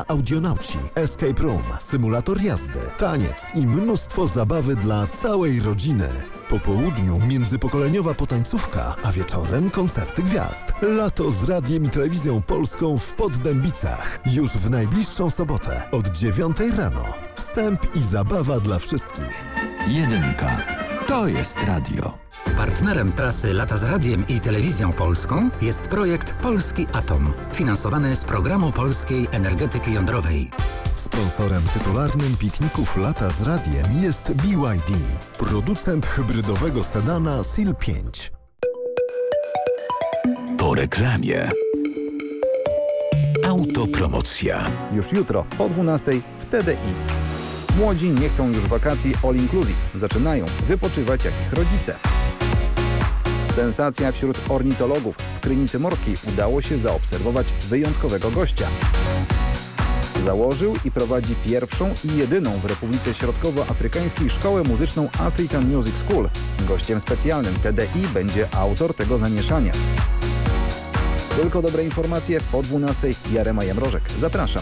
Sala audionauci, escape room, symulator jazdy, taniec i mnóstwo zabawy dla całej rodziny. Po południu międzypokoleniowa potańcówka, a wieczorem koncerty gwiazd. Lato z Radiem i Telewizją Polską w Poddębicach. Już w najbliższą sobotę od 9 rano. Wstęp i zabawa dla wszystkich. 1. To jest radio. Partnerem trasy Lata z Radiem i Telewizją Polską jest projekt Polski Atom, finansowany z Programu Polskiej Energetyki Jądrowej. Sponsorem tytularnym pikników Lata z Radiem jest BYD, producent hybrydowego sedana SEAL 5. Po reklamie. Autopromocja. Już jutro o 12 w TDI. Młodzi nie chcą już wakacji all inclusive. Zaczynają wypoczywać jak ich rodzice. Sensacja wśród ornitologów. W Krynicy Morskiej udało się zaobserwować wyjątkowego gościa. Założył i prowadzi pierwszą i jedyną w Republice Środkowoafrykańskiej szkołę muzyczną African Music School. Gościem specjalnym TDI będzie autor tego zamieszania. Tylko dobre informacje po 12. Jarema Jamrożek. Zapraszam.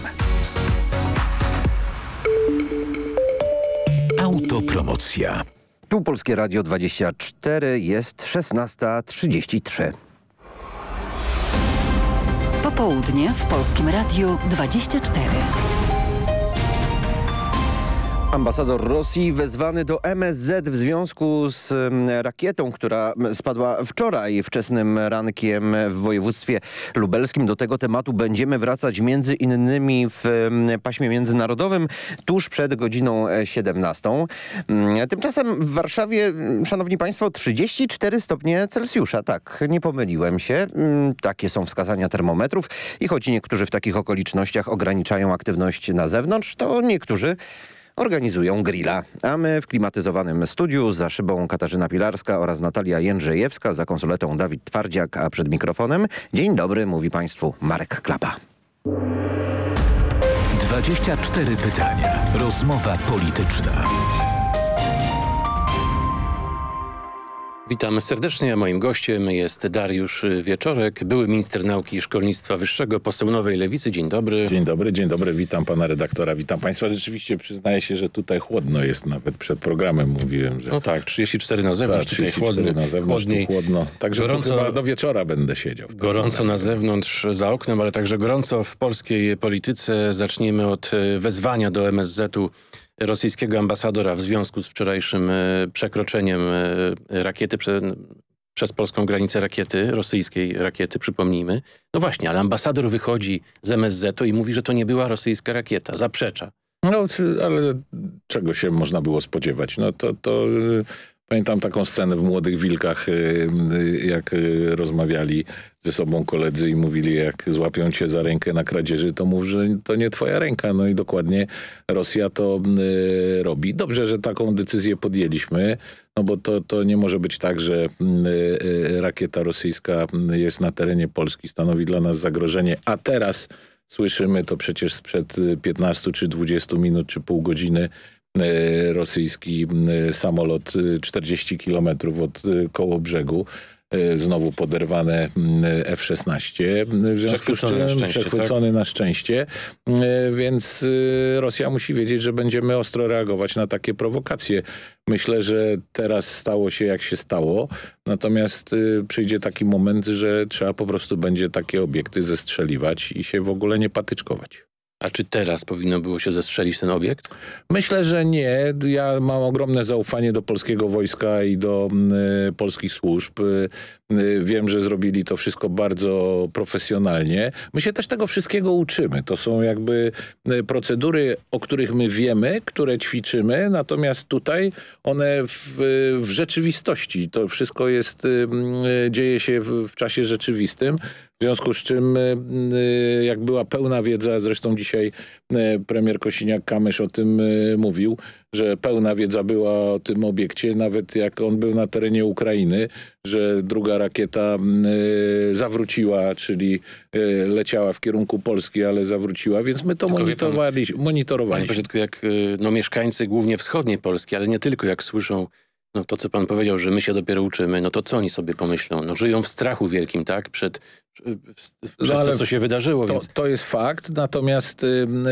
Autopromocja. Tu Polskie Radio 24, jest 16:33. Popołudnie w Polskim Radiu 24. Ambasador Rosji wezwany do MSZ w związku z rakietą, która spadła wczoraj wczesnym rankiem w województwie lubelskim. Do tego tematu będziemy wracać między innymi w paśmie międzynarodowym tuż przed godziną 17. Tymczasem w Warszawie, szanowni państwo, 34 stopnie Celsjusza. Tak, nie pomyliłem się. Takie są wskazania termometrów i choć niektórzy w takich okolicznościach ograniczają aktywność na zewnątrz, to niektórzy organizują grilla. A my w klimatyzowanym studiu za szybą Katarzyna Pilarska oraz Natalia Jędrzejewska, za konsoletą Dawid Twardziak, a przed mikrofonem dzień dobry, mówi państwu Marek Klapa. 24 pytania. Rozmowa polityczna. Witamy serdecznie, a moim gościem jest Dariusz Wieczorek, były minister nauki i szkolnictwa wyższego, poseł Nowej Lewicy. Dzień dobry. Dzień dobry, witam pana redaktora, witam państwa. Rzeczywiście przyznaję się, że tutaj chłodno jest, nawet przed programem mówiłem, że... No tak, 34 na zewnątrz, tak, tutaj 34 na zewnątrz, tu chłodno. Także gorąco, chyba do wieczora będę siedział. Gorąco na zewnątrz, za oknem, ale także gorąco w polskiej polityce. Zaczniemy od wezwania do MSZ-u rosyjskiego ambasadora w związku z wczorajszym przekroczeniem rakiety przez polską granicę rosyjskiej rakiety, przypomnijmy. No właśnie, ale ambasador wychodzi z MSZ-u i mówi, że to nie była rosyjska rakieta, zaprzecza. No, ale czego się można było spodziewać? No to pamiętam taką scenę w Młodych Wilkach, jak rozmawiali ze sobą koledzy i mówili, jak złapią cię za rękę na kradzieży, to mów, że to nie twoja ręka. No i dokładnie Rosja to robi. Dobrze, że taką decyzję podjęliśmy, no bo to nie może być tak, że rakieta rosyjska jest na terenie Polski, stanowi dla nas zagrożenie, a teraz słyszymy to przecież sprzed 15 czy 20 minut czy pół godziny, rosyjski samolot 40 kilometrów od Kołobrzegu, znowu poderwane F-16, w związku z czym przechwycony na szczęście, więc Rosja musi wiedzieć, że będziemy ostro reagować na takie prowokacje. Myślę, że teraz stało się jak się stało, natomiast przyjdzie taki moment, że trzeba po prostu będzie takie obiekty zestrzeliwać i się w ogóle nie patyczkować. A czy teraz powinno było się zestrzelić ten obiekt? Myślę, że nie. Ja mam ogromne zaufanie do polskiego wojska i do polskich służb. Wiem, że zrobili to wszystko bardzo profesjonalnie. My się też tego wszystkiego uczymy. To są jakby procedury, o których my wiemy, które ćwiczymy, natomiast tutaj one w rzeczywistości. To wszystko dzieje się w czasie rzeczywistym. W związku z czym, jak była pełna wiedza, zresztą dzisiaj premier Kosiniak-Kamysz o tym mówił, że pełna wiedza była o tym obiekcie, nawet jak on był na terenie Ukrainy, że druga rakieta zawróciła, czyli leciała w kierunku Polski, ale zawróciła, więc my to monitorowaliśmy. Panie Pośrodku, jak mieszkańcy głównie wschodniej Polski, ale nie tylko, jak słyszą to, co pan powiedział, że my się dopiero uczymy, no to co oni sobie pomyślą? No żyją w strachu wielkim, tak? Przez to, co się wydarzyło. To jest fakt, natomiast